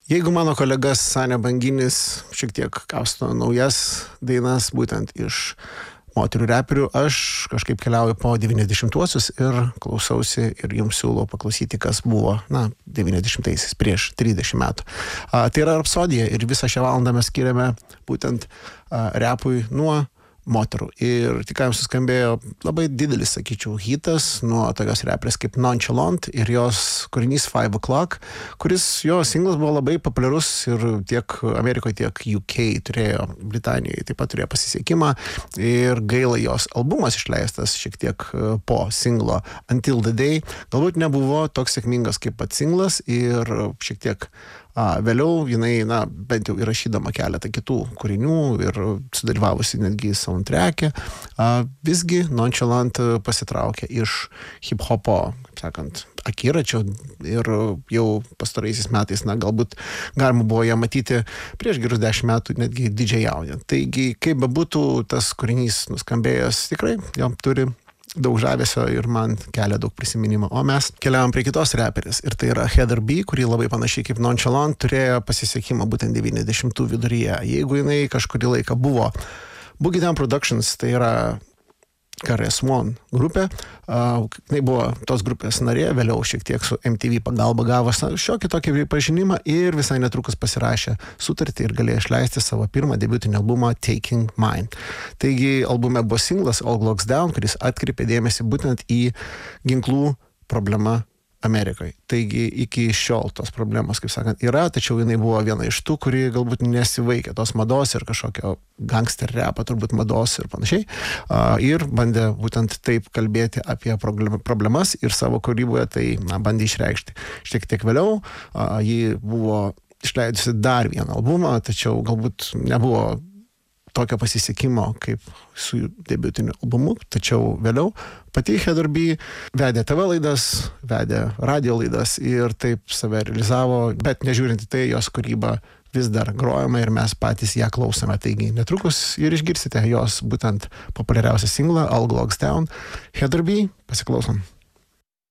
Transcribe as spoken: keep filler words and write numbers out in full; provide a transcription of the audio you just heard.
Jeigu mano kolegas Sanė Banginis šiek tiek kausto naujas dainas būtent iš moterių reperių, aš kažkaip keliauju po devyniasdešimtuosius ir klausausi ir jums siūlau paklausyti, kas buvo, na, devyniasdešimtaisiais prieš trisdešimt metų. A, tai yra Rapsodija ir visą šią valandą mes skiriame būtent a, repui nuo moterų. Ir tik jums suskambėjo labai didelis, sakyčiau, hitas nuo tokios reperės kaip Nonchalant ir jos kūrinys Five O'Clock, kuris jo singlas buvo labai populiarus ir tiek Amerikoje, tiek U K turėjo, Britanijoje taip pat turėjo pasisekimą ir gaila jos albumas išleistas šiek tiek po singlo Until the Day galbūt nebuvo toks sėkmingas kaip pats singlas ir šiek tiek A, vėliau jinai, na, bent jau įrašydama keletą kitų kūrinių ir sudalyvavusi netgi soundtrack'e, visgi Nonchalant pasitraukė iš hip-hopo, kaip sakant, akiračio ir jau pastaraisiais metais, na, galbūt galima buvo ją matyti prieš gerus dešimt metų netgi didžėjaujant. Taigi, kaip bebūtų tas kūrinys nuskambėjęs, tikrai jam turi daug žavesio ir man kelia daug prisiminimo. O mes keliavam prie kitos reperės ir tai yra Heather B, kuri labai panašiai kaip Nonchalant turėjo pasisekimą būtent devyniasdešimtų viduryje. Jeigu jinai kažkurį laiką buvo Boogie Down Productions, tai yra K R S One grupė, uh, jinai buvo tos grupės narė, vėliau šiek tiek su M T V pagalba gavo šiokį tokį pripažinimą ir visai netrukus pasirašė sutartį ir galėjo išleisti savo pirmą debiutinį albumą Taking Mine. Taigi albume buvo singlas All Glocks Down, kuris atkreipė dėmesį būtent į ginklų problemą Amerikoje. Taigi iki šiol tos problemos, kaip sakant, yra, tačiau jinai buvo viena iš tų, kuri galbūt nesivaikė tos mados ir kažkokio gangster repo, turbūt mados ir panašiai. Ir bandė būtent taip kalbėti apie problemas ir savo kūryboje tai, na, bandė išreikšti. Šiek tiek vėliau ji buvo išleidusi dar vieną albumą, tačiau galbūt nebuvo tokio pasisekimo kaip su debiutiniu albumu, tačiau vėliau pati Heather B vedė T V laidas, vedė radio laidas ir taip save realizavo, bet nežiūrint į tai, jos kūryba vis dar grojama ir mes patys ją klausome. Taigi netrukus ir išgirsite jos būtent populiariausią singlą All Glocks Down. Heather B, pasiklausom.